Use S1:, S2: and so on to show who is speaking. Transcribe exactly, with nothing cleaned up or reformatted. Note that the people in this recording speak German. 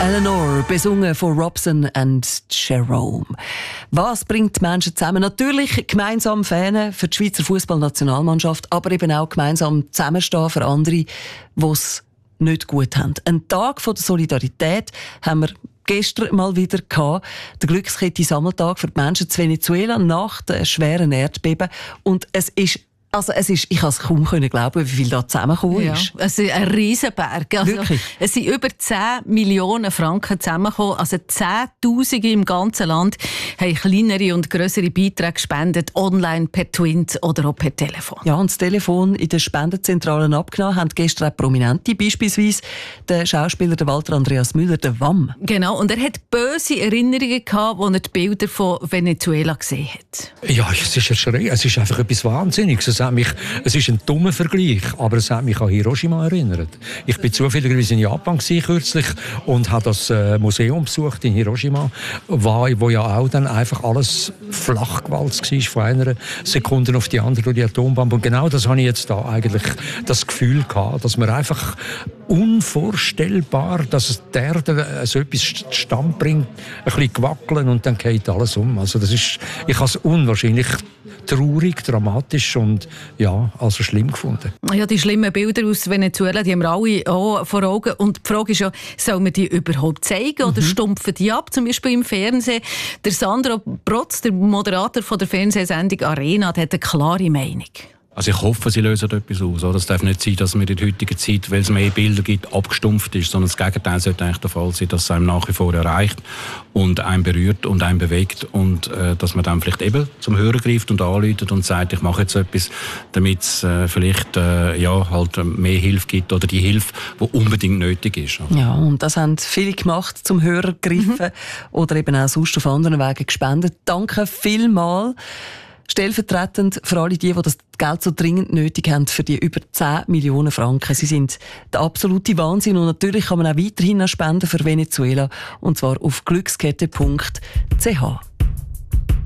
S1: Eleanor, besungen von Robson und Jerome. Was bringt die Menschen zusammen? Natürlich gemeinsam Fähnen für die Schweizer Fußballnationalmannschaft, aber eben auch gemeinsam zusammenstehen für andere, die es nicht gut haben. Ein Tag der Solidarität haben wir gestern mal wieder gehabt. Der Glückskette-Sammeltag für die Menschen in Venezuela nach dem schweren Erdbeben. Und es ist Also es ist, ich kann es kaum glauben, wie viel da zusammengekommen
S2: ja,
S1: ist.
S2: Es ist ein Riesenberg. Also,
S1: Wirklich?
S2: es sind über zehn Millionen Franken zusammengekommen. Also Zehntausende im ganzen Land haben kleinere und grössere Beiträge gespendet, online, per Twint oder auch per Telefon.
S1: Ja, und das Telefon in den Spendenzentralen abgenommen haben gestern auch Prominente, beispielsweise der Schauspieler der Walter Andreas Müller, der W A M.
S2: Genau, und er hat böse Erinnerungen gehabt, als er die Bilder von Venezuela gesehen hat.
S3: Ja, es ist erschreckend. Es ist einfach etwas Wahnsinniges. Es, hat mich, es ist ein dummer Vergleich, aber es hat mich an Hiroshima erinnert. Ich bin zufälligerweise in Japan gewesen, kürzlich und habe das äh, Museum besucht in Hiroshima, wo, wo ja auch dann einfach alles flachgewalzt war von einer Sekunde auf die andere durch die Atombombe. Und genau das habe ich jetzt da eigentlich das Gefühl gehabt, dass man einfach unvorstellbar, dass es die Erde so etwas zustande bringt, ein bisschen gewackeln und dann geht alles um. Also das ist, ich habe es unwahrscheinlich traurig, dramatisch und ja, also schlimm gefunden.
S2: Ja, die schlimmen Bilder aus Venezuela, die haben wir alle auch vor Augen. Und die Frage ist ja, soll man die überhaupt zeigen oder mhm. stumpfen die ab, zum Beispiel im Fernsehen? Der Sandro Protz, der Moderator von der Fernsehsendung Arena, der hat eine klare Meinung.
S4: Also ich hoffe, sie lösen etwas aus. Es darf nicht sein, dass man in der heutigen Zeit, weil es mehr Bilder gibt, abgestumpft ist, sondern das Gegenteil sollte eigentlich der Fall sein, dass es einem nach wie vor erreicht und einen berührt und einen bewegt und äh, dass man dann vielleicht eben zum Hörer greift und anruft und sagt, ich mache jetzt etwas, damit es äh, vielleicht äh, ja, halt mehr Hilfe gibt oder die Hilfe, die unbedingt nötig ist.
S1: Ja, und das haben viele gemacht, zum Hörer greifen mhm. oder eben auch sonst auf anderen Wegen gespendet. Danke vielmals. Stellvertretend für alle die, die das Geld so dringend nötig haben, für die über zehn Millionen Franken. Sie sind der absolute Wahnsinn. Und natürlich kann man auch weiterhin spenden für Venezuela. Und zwar auf glückskette punkt c h.